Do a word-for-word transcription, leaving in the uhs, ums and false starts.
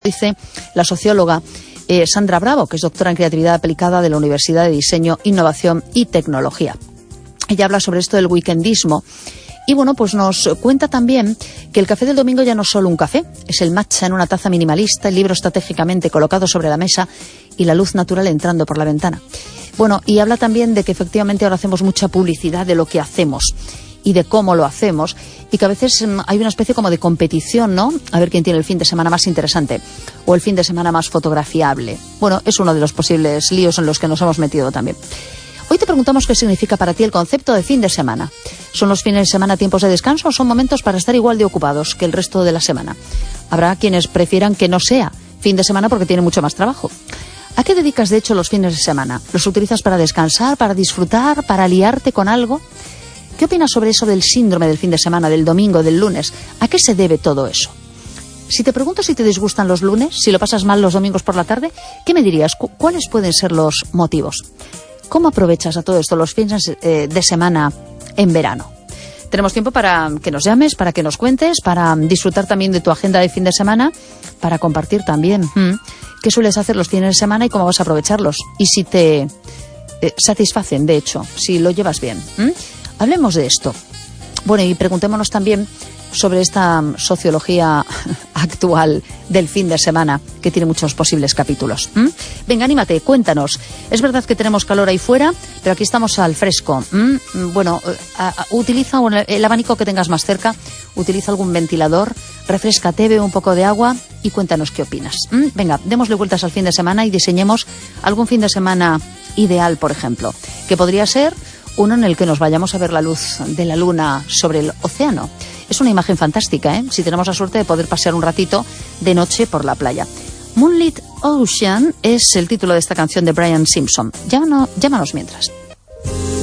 Dice la socióloga eh, Sandra Bravo, que es doctora en creatividad aplicada de la Universidad de Diseño, Innovación y Tecnología. Ella habla sobre esto del weekendismo y bueno, pues nos cuenta también que el café del domingo ya no es solo un café, es el matcha en una taza minimalista, el libro estratégicamente colocado sobre la mesa y la luz natural entrando por la ventana. Bueno, y habla también de que efectivamente ahora hacemos mucha publicidad de lo que hacemos y de cómo lo hacemos, y que a veces hay una especie como de competición, ¿no? A ver quién tiene el fin de semana más interesante o el fin de semana más fotografiable. Bueno, es uno de los posibles líos en los que nos hemos metido también. Hoy te preguntamos qué significa para ti el concepto de fin de semana. ¿Son los fines de semana tiempos de descanso o son momentos para estar igual de ocupados que el resto de la semana? Habrá quienes prefieran que no sea fin de semana porque tiene mucho más trabajo. ¿A qué dedicas de hecho los fines de semana? ¿Los utilizas para descansar, para disfrutar, para liarte con algo? ¿Qué opinas sobre eso del síndrome del fin de semana, del domingo, del lunes? ¿A qué se debe todo eso? Si te pregunto si te disgustan los lunes, si lo pasas mal los domingos por la tarde, ¿qué me dirías? ¿Cu- ¿Cuáles pueden ser los motivos? ¿Cómo aprovechas a todo esto los fines eh, de semana en verano? Tenemos tiempo para que nos llames, para que nos cuentes, para disfrutar también de tu agenda de fin de semana, para compartir también ¿hmm? qué sueles hacer los fines de semana y cómo vas a aprovecharlos. Y si te eh, satisfacen, de hecho, si lo llevas bien. ¿hmm? Hablemos de esto. Bueno, y preguntémonos también sobre esta sociología actual del fin de semana, que tiene muchos posibles capítulos. ¿Mm? Venga, anímate, cuéntanos. Es verdad que tenemos calor ahí fuera, pero aquí estamos al fresco. ¿Mm? Bueno, a, a, utiliza el abanico que tengas más cerca, utiliza algún ventilador, refréscate, bebe un poco de agua y cuéntanos qué opinas. ¿Mm? Venga, démosle vueltas al fin de semana y diseñemos algún fin de semana ideal, por ejemplo, que podría ser uno en el que nos vayamos a ver la luz de la luna sobre el océano. Es una imagen fantástica, ¿eh? Si tenemos la suerte de poder pasear un ratito de noche por la playa. Moonlit Ocean es el título de esta canción de Brian Simpson. Llámanos, llámanos mientras.